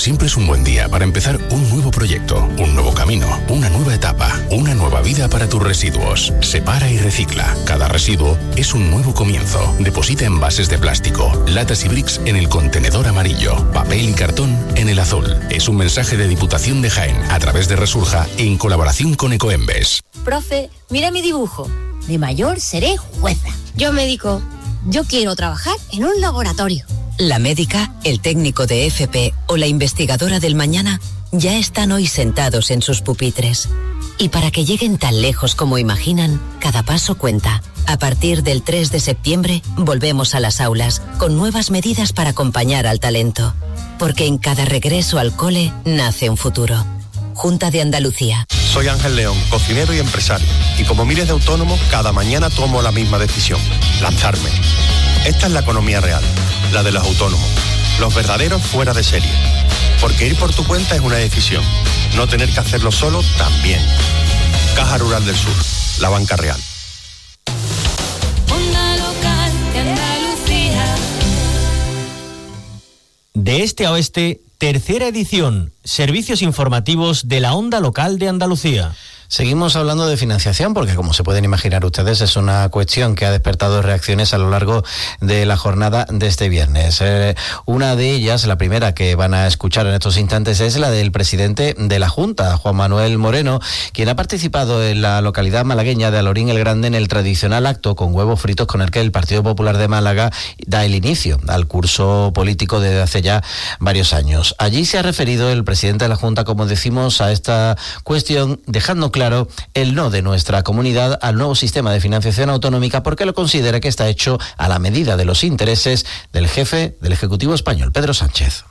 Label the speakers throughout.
Speaker 1: siempre es un buen día para empezar un nuevo proyecto, un nuevo camino, una nueva etapa, una nueva vida para tus residuos. Separa y recicla. Cada residuo es un nuevo comienzo. Deposita envases de plástico, latas y bricks en el contenedor amarillo, papel y cartón en el azul. Es un mensaje de Diputación de Jaén a través de Resurja en colaboración con Ecoembes.
Speaker 2: Profe, mira mi dibujo. De mayor seré jueza. Yo médico. Yo quiero trabajar en un laboratorio.
Speaker 3: La médica, el técnico de FP o la investigadora del mañana ya están hoy sentados en sus pupitres. Y para que lleguen tan lejos como imaginan, cada paso cuenta. A partir del 3 de septiembre volvemos a las aulas con nuevas medidas para acompañar al talento. Porque en cada regreso al cole nace un futuro. Junta de Andalucía.
Speaker 4: Soy Ángel León, cocinero y empresario. Y como miles de autónomos, cada mañana tomo la misma decisión: lanzarme. Esta es la economía real, la de los autónomos, los verdaderos fuera de serie. Porque ir por tu cuenta es una decisión, no tener que hacerlo solo también. Caja Rural del Sur, la banca real.
Speaker 5: Onda Local de Andalucía.
Speaker 6: De este a oeste, tercera edición, servicios informativos de la Onda Local de Andalucía.
Speaker 7: Seguimos hablando de financiación porque, como se pueden imaginar ustedes, es una cuestión que ha despertado reacciones a lo largo de la jornada de este viernes. Una de ellas, la primera que van a escuchar en estos instantes, es la del presidente de la Junta, Juan Manuel Moreno, quien ha participado en la localidad malagueña de Alorín el Grande en el tradicional acto con huevos fritos con el que el Partido Popular de Málaga da el inicio al curso político desde hace ya varios años. Allí se ha referido el presidente de la Junta, como decimos, a esta cuestión, dejando claro el no de nuestra comunidad al nuevo sistema de financiación autonómica, porque lo considera que está hecho a la medida de los intereses del jefe del Ejecutivo español, Pedro Sánchez.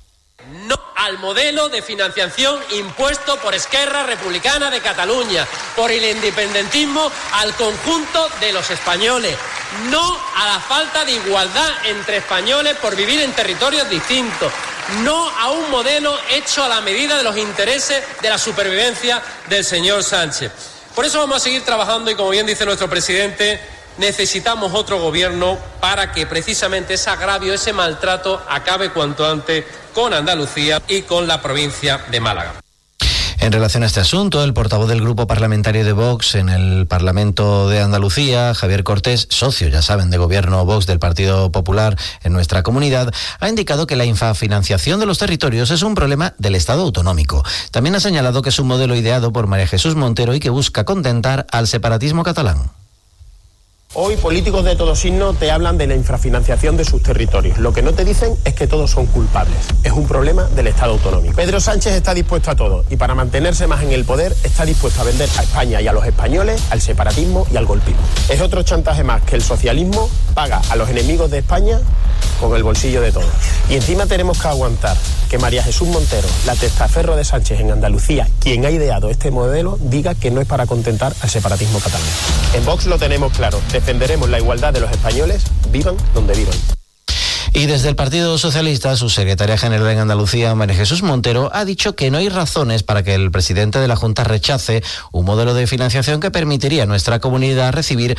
Speaker 8: No al modelo de financiación impuesto por Esquerra Republicana de Cataluña, por el independentismo al conjunto de los españoles. No a la falta de igualdad entre españoles por vivir en territorios distintos. No a un modelo hecho a la medida de los intereses de la supervivencia del señor Sánchez. Por eso vamos a seguir trabajando y, como bien dice nuestro presidente, necesitamos otro gobierno para que precisamente ese agravio, ese maltrato acabe cuanto antes con Andalucía y con la provincia de Málaga.
Speaker 7: En relación a este asunto, el portavoz del grupo parlamentario de Vox en el Parlamento de Andalucía, Javier Cortés, socio, ya saben, de gobierno Vox del Partido Popular en nuestra comunidad, ha indicado que la infrafinanciación de los territorios es un problema del Estado autonómico. También ha señalado que es un modelo ideado por María Jesús Montero y que busca contentar al separatismo catalán.
Speaker 9: Hoy políticos de todo signo te hablan de la infrafinanciación de sus territorios. Lo que no te dicen es que todos son culpables. Es un problema del Estado autonómico. Pedro Sánchez está dispuesto a todo y para mantenerse más en el poder está dispuesto a vender a España y a los españoles al separatismo y al golpismo. Es otro chantaje más que el socialismo paga a los enemigos de España con el bolsillo de todos. Y encima tenemos que aguantar que María Jesús Montero, la testaferro de Sánchez en Andalucía, quien ha ideado este modelo, diga que no es para contentar al separatismo catalán. En Vox lo tenemos claro. Defenderemos la igualdad de los españoles, vivan donde vivan.
Speaker 7: Y desde el Partido Socialista, su secretaria general en Andalucía, María Jesús Montero, ha dicho que no hay razones para que el presidente de la Junta rechace un modelo de financiación que permitiría a nuestra comunidad recibir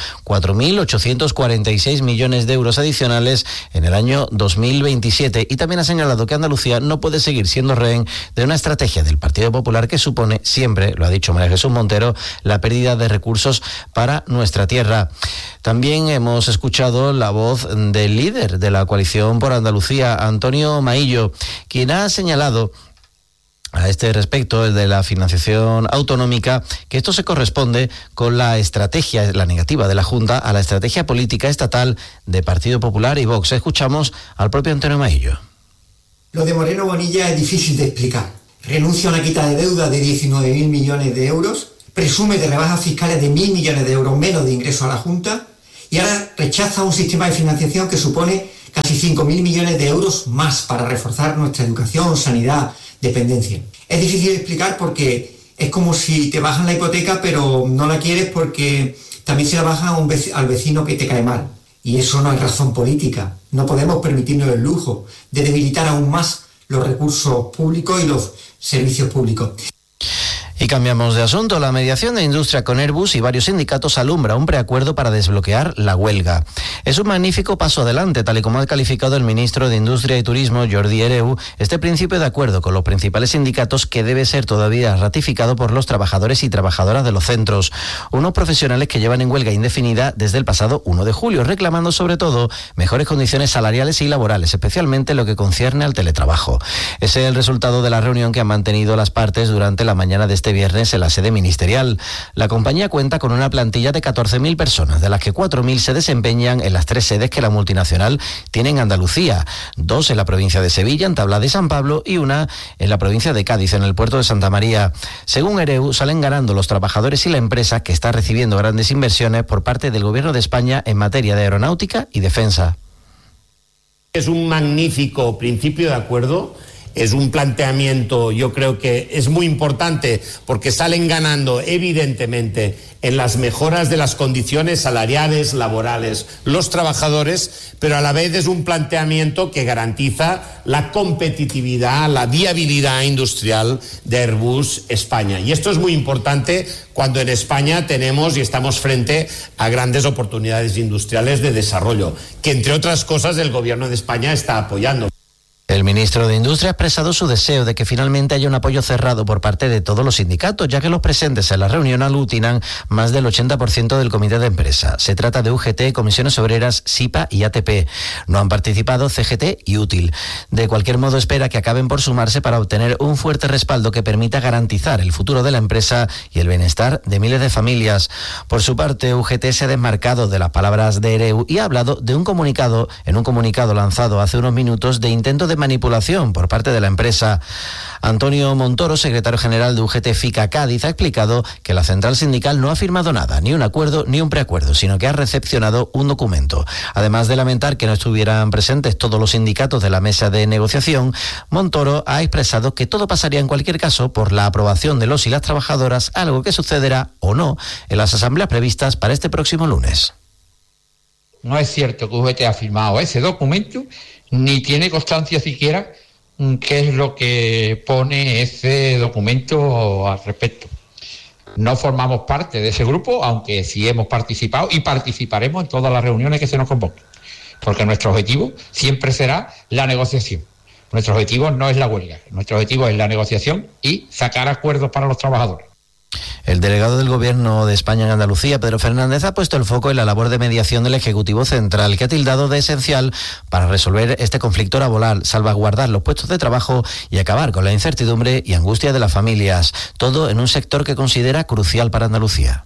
Speaker 7: 4.846 millones de euros adicionales en el año 2027. Y también ha señalado que Andalucía no puede seguir siendo rehén de una estrategia del Partido Popular que supone siempre, lo ha dicho María Jesús Montero, la pérdida de recursos para nuestra tierra. También hemos escuchado la voz del líder de la coalición por Andalucía, Antonio Maillo, quien ha señalado a este respecto, el de la financiación autonómica, que esto se corresponde con la estrategia, la negativa de la Junta a la estrategia política estatal de Partido Popular y Vox. Escuchamos al propio Antonio Maillo.
Speaker 10: Lo de Moreno Bonilla es difícil de explicar. Renuncia a una quita de deuda de 19.000 millones de euros, presume de rebajas fiscales de 1.000 millones de euros menos de ingresos a la Junta y ahora rechaza un sistema de financiación que supone casi 5.000 millones de euros más para reforzar nuestra educación, sanidad, dependencia. Es difícil de explicar porque es como si te bajan la hipoteca pero no la quieres porque también se la bajan al vecino que te cae mal. Y eso no es razón política. No podemos permitirnos el lujo de debilitar aún más los recursos públicos y los servicios públicos.
Speaker 7: Y cambiamos de asunto. La mediación de industria con Airbus y varios sindicatos alumbra un preacuerdo para desbloquear la huelga. Es un magnífico paso adelante, tal y como ha calificado el ministro de Industria y Turismo, Jordi Hereu, este principio de acuerdo con los principales sindicatos que debe ser todavía ratificado por los trabajadores y trabajadoras de los centros. Unos profesionales que llevan en huelga indefinida desde el pasado 1 de julio, reclamando sobre todo mejores condiciones salariales y laborales, especialmente en lo que concierne al teletrabajo. Ese es el resultado de la reunión que han mantenido las partes durante la mañana de este viernes en la sede ministerial. La compañía cuenta con una plantilla de 14.000 personas, de las que 4.000 se desempeñan en las 3 sedes que la multinacional tiene en Andalucía, 2 en la provincia de Sevilla, en Tablada y San Pablo, y 1 en la provincia de Cádiz, en el puerto de Santa María. Según Hereu, salen ganando los trabajadores y la empresa, que está recibiendo grandes inversiones por parte del Gobierno de España en materia de aeronáutica y defensa.
Speaker 11: Es un magnífico principio de acuerdo. Es un planteamiento, yo creo que es muy importante porque salen ganando evidentemente en las mejoras de las condiciones salariales, laborales, los trabajadores, pero a la vez es un planteamiento que garantiza la competitividad, la viabilidad industrial de Airbus España. Y esto es muy importante cuando en España tenemos y estamos frente a grandes oportunidades industriales de desarrollo, que entre otras cosas el Gobierno de España está apoyando.
Speaker 7: El ministro de Industria ha expresado su deseo de que finalmente haya un apoyo cerrado por parte de todos los sindicatos, ya que los presentes en la reunión aglutinan más del 80% del comité de empresa. Se trata de UGT, Comisiones Obreras, SIPA y ATP. No han participado CGT y Útil. De cualquier modo, espera que acaben por sumarse para obtener un fuerte respaldo que permita garantizar el futuro de la empresa y el bienestar de miles de familias. Por su parte, UGT se ha desmarcado de las palabras de Hereu y ha hablado de un comunicado lanzado hace unos minutos de intento de manipulación por parte de la empresa. Antonio Montoro, secretario general de UGT FICA Cádiz, ha explicado que la central sindical no ha firmado nada, ni un acuerdo ni un preacuerdo, sino que ha recepcionado un documento. Además de lamentar que no estuvieran presentes todos los sindicatos de la mesa de negociación, Montoro ha expresado que todo pasaría en cualquier caso por la aprobación de los y las trabajadoras, algo que sucederá o no en las asambleas previstas para este próximo lunes.
Speaker 12: No es cierto que UGT ha firmado ese documento, ni tiene constancia siquiera qué es lo que pone ese documento al respecto. No formamos parte de ese grupo, aunque sí hemos participado y participaremos en todas las reuniones que se nos convoquen, porque nuestro objetivo siempre será la negociación. Nuestro objetivo no es la huelga, nuestro objetivo es la negociación y sacar acuerdos para los trabajadores.
Speaker 7: El delegado del Gobierno de España en Andalucía, Pedro Fernández, ha puesto el foco en la labor de mediación del Ejecutivo Central, que ha tildado de esencial para resolver este conflicto laboral, salvaguardar los puestos de trabajo y acabar con la incertidumbre y angustia de las familias. Todo en un sector que considera crucial para Andalucía.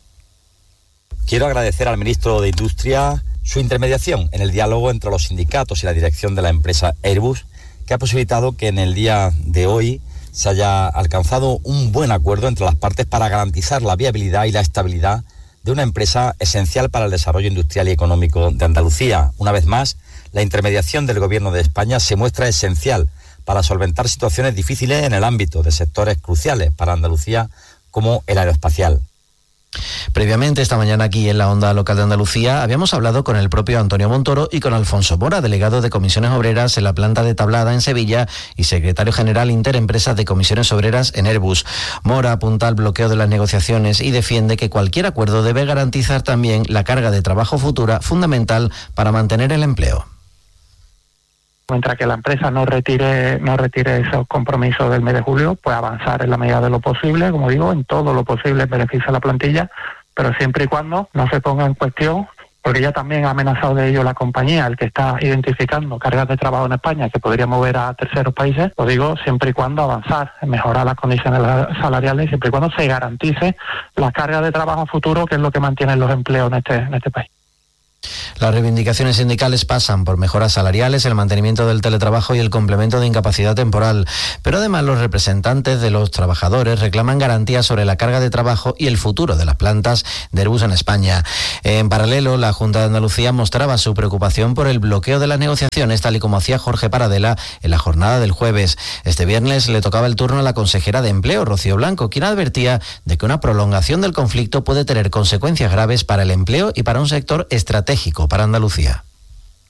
Speaker 13: Quiero agradecer al ministro de Industria su intermediación en el diálogo entre los sindicatos y la dirección de la empresa Airbus, que ha posibilitado que en el día de hoy se haya alcanzado un buen acuerdo entre las partes para garantizar la viabilidad y la estabilidad de una empresa esencial para el desarrollo industrial y económico de Andalucía. Una vez más, la intermediación del Gobierno de España se muestra esencial para solventar situaciones difíciles en el ámbito de sectores cruciales para Andalucía como el aeroespacial.
Speaker 7: Previamente, esta mañana aquí en la Onda Local de Andalucía, habíamos hablado con el propio Antonio Montoro y con Alfonso Mora, delegado de Comisiones Obreras en la planta de Tablada en Sevilla y secretario general interempresas de Comisiones Obreras en Airbus. Mora apunta al bloqueo de las negociaciones y defiende que cualquier acuerdo debe garantizar también la carga de trabajo futura, fundamental para mantener el empleo.
Speaker 14: Mientras que la empresa no retire esos compromisos del mes de julio, pues avanzar en la medida de lo posible, como digo, en todo lo posible en beneficio de la plantilla, pero siempre y cuando no se ponga en cuestión, porque ya también ha amenazado de ello la compañía, el que está identificando cargas de trabajo en España que podría mover a terceros países, lo digo, siempre y cuando avanzar, mejorar las condiciones salariales, siempre y cuando se garantice la carga de trabajo futuro, que es lo que mantiene los empleos en este país.
Speaker 7: Las reivindicaciones sindicales pasan por mejoras salariales, el mantenimiento del teletrabajo y el complemento de incapacidad temporal. Pero además los representantes de los trabajadores reclaman garantías sobre la carga de trabajo y el futuro de las plantas de Airbus en España. En paralelo, la Junta de Andalucía mostraba su preocupación por el bloqueo de las negociaciones, tal y como hacía Jorge Paradela en la jornada del jueves. Este viernes le tocaba el turno a la consejera de Empleo, Rocío Blanco, quien advertía de que una prolongación del conflicto puede tener consecuencias graves para el empleo y para un sector estratégico para Andalucía.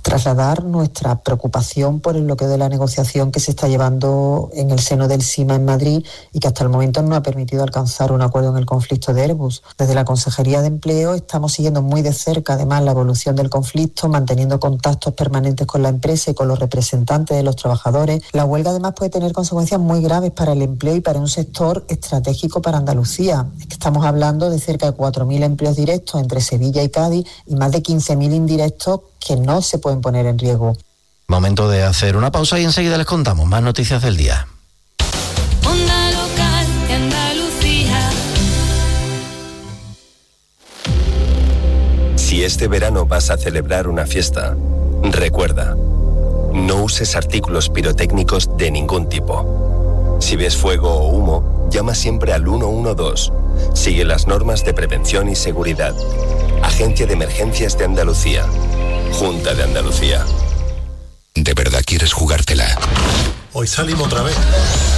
Speaker 15: trasladar nuestra preocupación por el bloqueo de la negociación que se está llevando en el seno del SIMA en Madrid y que hasta el momento no ha permitido alcanzar un acuerdo en el conflicto de Airbus. Desde la Consejería de Empleo estamos siguiendo muy de cerca, además, la evolución del conflicto, manteniendo contactos permanentes con la empresa y con los representantes de los trabajadores. La huelga, además, puede tener consecuencias muy graves para el empleo y para un sector estratégico para Andalucía. Es que estamos hablando de cerca de 4.000 empleos directos entre Sevilla y Cádiz y más de 15.000 indirectos que no se pueden poner en riesgo.
Speaker 7: Momento de hacer una pausa y enseguida les contamos más noticias del día.
Speaker 5: Onda local de Andalucía.
Speaker 16: Si este verano vas a celebrar una fiesta, recuerda, no uses artículos pirotécnicos de ningún tipo. Si ves fuego o humo, llama siempre al 112. Sigue las normas de prevención y seguridad. Agencia de Emergencias de Andalucía. Junta de Andalucía.
Speaker 1: ¿De verdad quieres jugártela?
Speaker 17: Hoy salimos otra vez.